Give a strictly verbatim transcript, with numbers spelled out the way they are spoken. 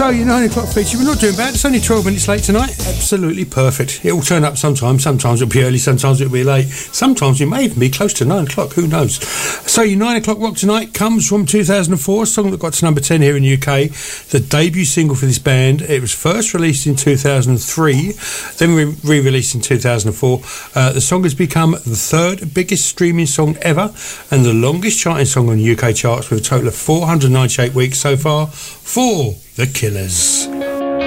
So your nine o'clock feature, we're not doing bad. It's only twelve minutes late tonight. Absolutely perfect. It'll turn up sometime. Sometimes it'll be early, sometimes it'll be late. Sometimes it may even be close to nine o'clock. Who knows? So your nine o'clock rock tonight comes from two thousand four, a song that got to number ten here in the U K. The debut single for this band. It was first released in two thousand three, then re- re-released in two thousand four. Uh, the song has become the third biggest streaming song ever and the longest charting song on the U K charts with a total of four hundred ninety-eight weeks so far for The Killers.